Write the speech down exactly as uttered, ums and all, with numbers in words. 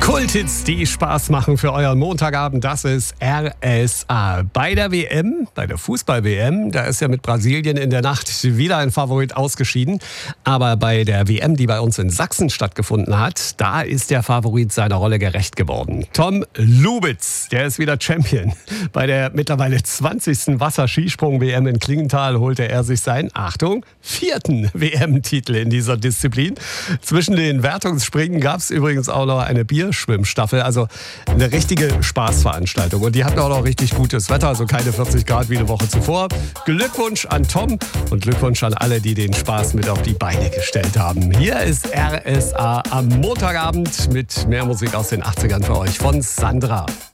Kulthits, die Spaß machen für euren Montagabend, das ist R S A. Bei der W M, bei der Fußball-W M, da ist ja mit Brasilien in der Nacht wieder ein Favorit ausgeschieden. Aber bei der W M, die bei uns in Sachsen stattgefunden hat, da ist der Favorit seiner Rolle gerecht geworden. Tom Lubitz, der ist wieder Champion. Bei der mittlerweile zwanzigsten Wasserskisprung-W M in Klingenthal holte er sich seinen, Achtung, vierten W M-Titel in dieser Disziplin. Zwischen den Wertungsspringen gab es übrigens auch noch eine Bierschwimmstaffel, also eine richtige Spaßveranstaltung. Und die hatten auch noch richtig gutes Wetter, also keine vierzig Grad wie eine Woche zuvor. Glückwunsch an Tom und Glückwunsch an alle, die den Spaß mit auf die Beine gestellt haben. Hier ist R S A am Montagabend mit mehr Musik aus den achtzigern für euch von Sandra.